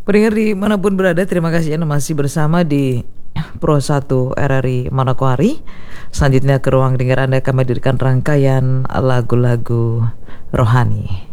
Pendengar dimanapun berada, terima kasih Anda masih bersama di Pro 1 RRI Manokwari. Selanjutnya ke ruang dengar Anda akan menghadirkan rangkaian lagu-lagu rohani.